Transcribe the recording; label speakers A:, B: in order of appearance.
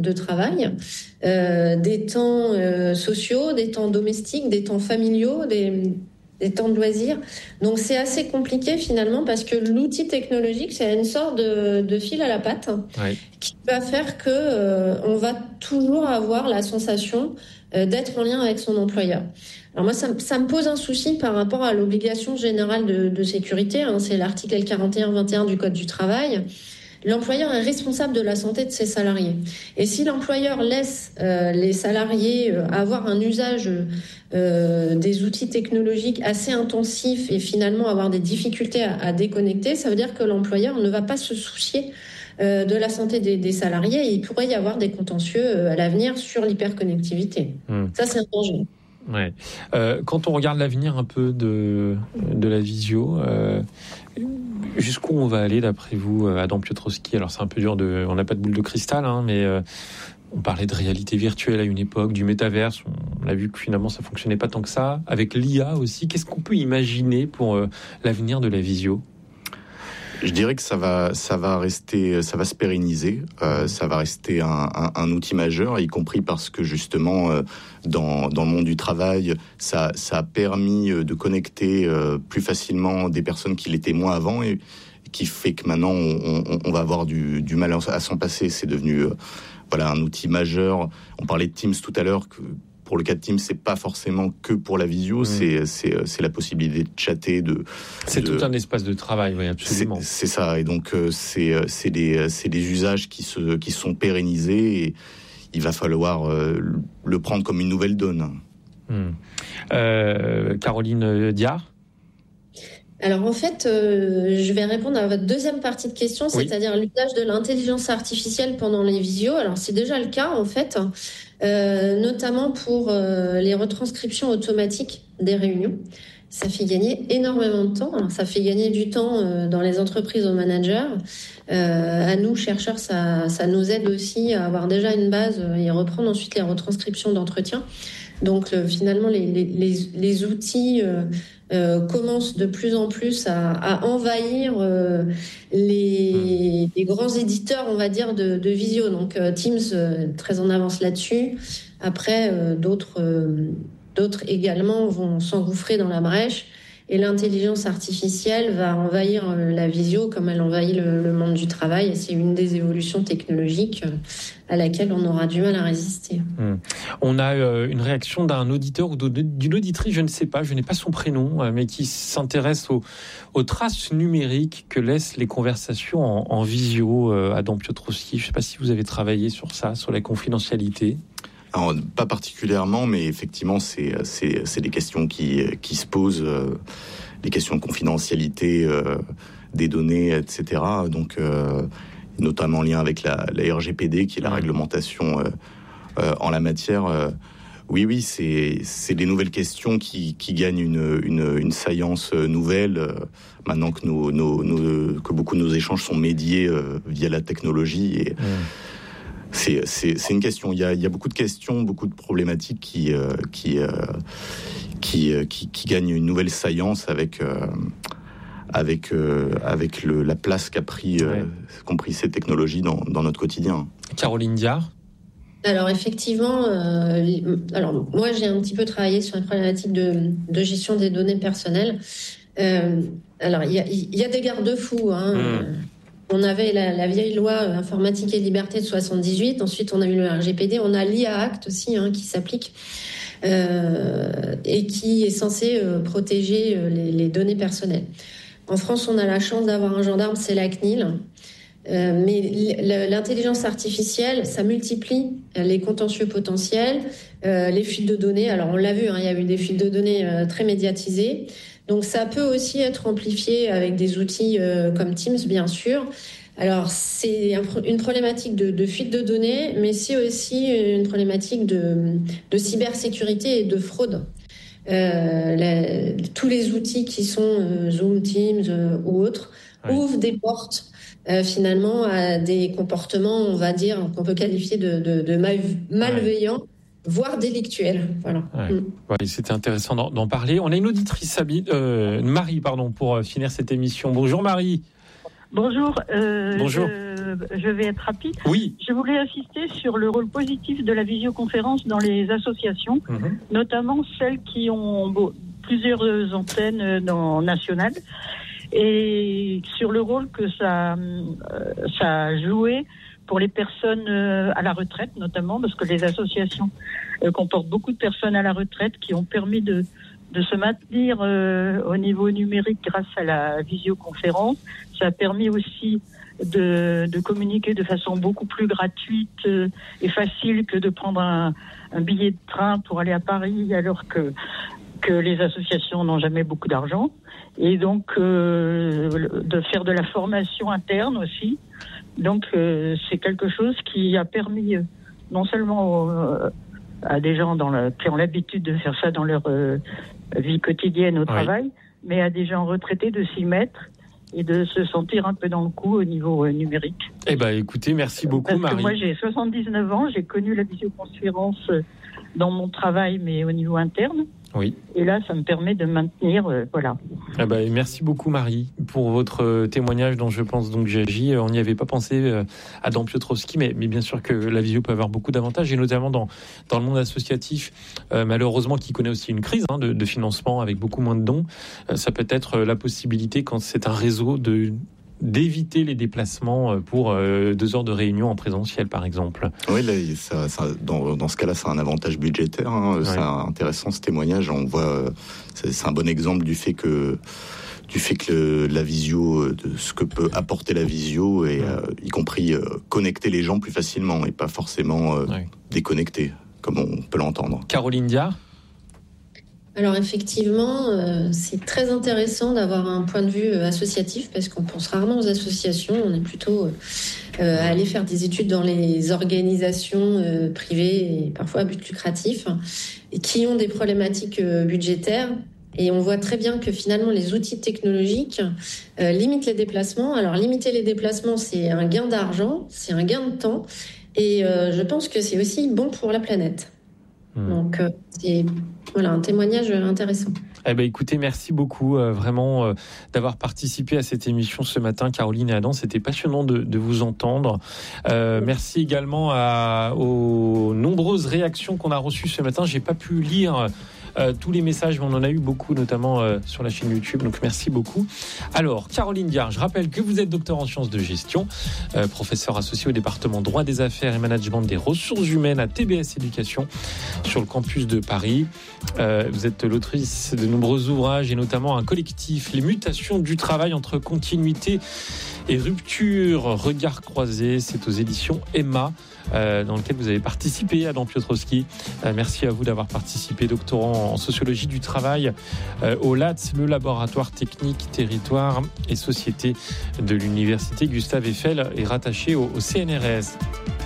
A: de travail, des temps sociaux, des temps domestiques, des temps familiaux, des temps de loisirs. Donc c'est assez compliqué finalement parce que l'outil technologique, c'est une sorte de fil à la patte qui va faire que on va toujours avoir la sensation d'être en lien avec son employeur. Alors moi, ça me pose un souci par rapport à l'obligation générale de sécurité. C'est l'article L41-21 du Code du travail. L'employeur est responsable de la santé de ses salariés. Et si l'employeur laisse les salariés avoir un usage des outils technologiques assez intensif et finalement avoir des difficultés à déconnecter, ça veut dire que l'employeur ne va pas se soucier de la santé des salariés. Et il pourrait y avoir des contentieux à l'avenir sur l'hyperconnectivité. Ça, c'est un danger.
B: Ouais. Quand on regarde l'avenir un peu de la visio, jusqu'où on va aller d'après vous, Adam Piotrowski? Alors c'est un peu dur on n'a pas de boule de cristal, mais on parlait de réalité virtuelle à une époque, du métaverse. On a vu que finalement ça fonctionnait pas tant que ça. Avec l'IA aussi, qu'est-ce qu'on peut imaginer pour l'avenir de la visio?
C: Je dirais que ça va rester, ça va se pérenniser. Ça va rester un outil majeur, y compris parce que justement, dans le monde du travail, ça a permis de connecter plus facilement des personnes qui l'étaient moins avant, et qui fait que maintenant on va avoir du mal à s'en passer. C'est devenu un outil majeur. On parlait de Teams tout à l'heure. Pour le cas de Teams, c'est pas forcément que pour la visio, c'est la possibilité de chatter,
B: c'est tout un espace de travail, oui, absolument.
C: C'est ça, et donc c'est des usages qui sont pérennisés, et il va falloir le prendre comme une nouvelle donne.
B: Caroline Diard.
A: Alors en fait, je vais répondre à votre deuxième partie de question, c'est-à-dire l'usage de l'intelligence artificielle pendant les visios. Alors c'est déjà le cas en fait, notamment pour les retranscriptions automatiques des réunions. Ça fait gagner énormément de temps. Alors ça fait gagner du temps dans les entreprises aux managers. À nous, chercheurs, ça nous aide aussi à avoir déjà une base et reprendre ensuite les retranscriptions d'entretien. Donc finalement, les outils commencent de plus en plus à envahir les grands éditeurs, on va dire, de visio. Donc Teams, très en avance là-dessus. Après, d'autres également vont s'engouffrer dans la brèche. Et l'intelligence artificielle va envahir la visio comme elle envahit le monde du travail. Et c'est une des évolutions technologiques à laquelle on aura du mal à résister.
B: On a une réaction d'un auditeur ou d'une auditrice, je ne sais pas, je n'ai pas son prénom, mais qui s'intéresse aux traces numériques que laissent les conversations en visio. Adam Piotrowski, je ne sais pas si vous avez travaillé sur ça, sur la confidentialité.
C: Alors, pas particulièrement, mais effectivement, c'est des questions qui se posent, les questions de confidentialité des données, etc. Donc, notamment en lien avec la RGPD, qui est la réglementation en la matière. Oui, c'est des nouvelles questions qui gagnent une saillance nouvelle, maintenant que que beaucoup de nos échanges sont médiés via la technologie. Et c'est une question. Il y a beaucoup de questions, beaucoup de problématiques qui gagnent une nouvelle saillance avec la place qu'ont pris ces technologies dans notre quotidien.
B: Caroline Diard.
A: Alors effectivement, moi j'ai un petit peu travaillé sur une problématique de gestion des données personnelles. Alors il y a des garde-fous. On avait la vieille loi informatique et liberté de 78. Ensuite, on a eu le RGPD. On a l'IA Act aussi qui s'applique et qui est censé protéger les données personnelles. En France, on a la chance d'avoir un gendarme, c'est la CNIL. Mais l'intelligence artificielle, ça multiplie les contentieux potentiels, les fuites de données. Alors, on l'a vu, il y a eu des fuites de données très médiatisées. Donc, ça peut aussi être amplifié avec des outils comme Teams, bien sûr. Alors, c'est une problématique de fuite de données, mais c'est aussi une problématique de cybersécurité et de fraude. Tous les outils qui sont Zoom, Teams ou autres ouvrent des portes finalement à des comportements, on va dire, qu'on peut qualifier de malveillants. Voire délictuelle. Voilà.
B: C'était intéressant d'en parler. On a une auditrice, Marie, pour finir cette émission. Bonjour Marie.
D: Bonjour.
B: Bonjour.
D: Je vais être rapide.
B: Oui.
D: Je voulais insister sur le rôle positif de la visioconférence dans les associations, notamment celles qui ont plusieurs antennes nationales, et sur le rôle que ça a joué pour les personnes à la retraite, notamment parce que les associations comportent beaucoup de personnes à la retraite qui ont permis de se maintenir au niveau numérique grâce à la visioconférence. Ça a permis aussi de communiquer de façon beaucoup plus gratuite et facile que de prendre un billet de train pour aller à Paris, alors que les associations n'ont jamais beaucoup d'argent. Et donc de faire de la formation interne aussi. Donc c'est quelque chose qui a permis non seulement à des gens qui ont l'habitude de faire ça dans leur vie quotidienne au travail, mais à des gens retraités de s'y mettre et de se sentir un peu dans le coup au niveau numérique.
B: Eh ben, écoutez, merci beaucoup, Marie.
D: Parce que moi, j'ai 79 ans, j'ai connu la visioconférence dans mon travail, mais au niveau interne.
B: Oui.
D: Et là, ça me permet de maintenir, voilà.
B: Eh ben, merci beaucoup, Marie, pour votre témoignage dont je pense donc j'ai agi. On n'y avait pas pensé, Adam Piotrowski, mais bien sûr que la visio peut avoir beaucoup d'avantages, et notamment dans le monde associatif, malheureusement, qui connaît aussi une crise de financement avec beaucoup moins de dons. Ça peut être la possibilité, quand c'est un réseau, d'éviter les déplacements pour 2 heures de réunion en présentiel, par exemple.
C: Oui, là, dans ce cas-là, c'est un avantage budgétaire. C'est intéressant, ce témoignage. On voit, c'est un bon exemple du fait que la visio, de ce que peut apporter la visio, et y compris connecter les gens plus facilement et pas forcément déconnecter, comme on peut l'entendre.
B: Caroline Diard.
A: Alors effectivement, c'est très intéressant d'avoir un point de vue associatif, parce qu'on pense rarement aux associations, on est plutôt à aller faire des études dans les organisations privées et parfois à but lucratif, et qui ont des problématiques budgétaires. Et on voit très bien que finalement les outils technologiques limitent les déplacements. Alors limiter les déplacements, c'est un gain d'argent, c'est un gain de temps, et je pense que c'est aussi bon pour la planète. Donc c'est un témoignage intéressant.
B: Eh ben, écoutez, merci beaucoup vraiment d'avoir participé à cette émission ce matin, Caroline et Adam. C'était passionnant de vous entendre. Merci également aux nombreuses réactions qu'on a reçues ce matin. J'ai pas pu lire tous les messages, mais on en a eu beaucoup, notamment sur la chaîne YouTube, donc merci beaucoup. Alors, Caroline Diard, je rappelle que vous êtes docteur en sciences de gestion, professeur associé au département droit des affaires et management des ressources humaines à TBS Éducation sur le campus de Paris. Vous êtes l'autrice de nombreux ouvrages et notamment un collectif, Les mutations du travail entre continuité et rupture, regard croisé, c'est aux éditions Emma, dans lequel vous avez participé, Adam Piotrowski. Merci à vous d'avoir participé, doctorant en sociologie du travail au LATS, le laboratoire technique, territoire et société de l'université Gustave Eiffel, et rattaché au CNRS.